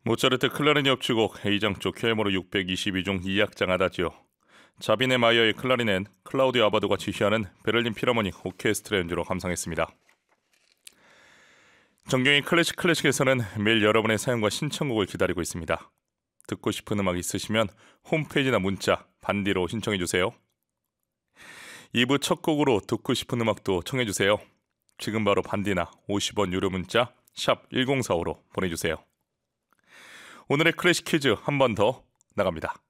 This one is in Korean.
모차르트 클라리넷 협주곡 A장조 쾌모로 622종 2악장 아다지오, 자비네 마이어의 클라리넷, 클라우디오 아바도가 지휘하는 베를린 필하모닉 오케스트라 연주로 감상했습니다. 정경희 클래식에서는 매일 여러분의 사연과 신청곡을 기다리고 있습니다. 듣고 싶은 음악 있으시면 홈페이지나 문자, 반디로 신청해주세요. 2부 첫 곡으로 듣고 싶은 음악도 청해주세요. 지금 바로 반디나 50원 유료 문자 샵 1045로 보내주세요. 오늘의 클래식 퀴즈 한 번 더 나갑니다.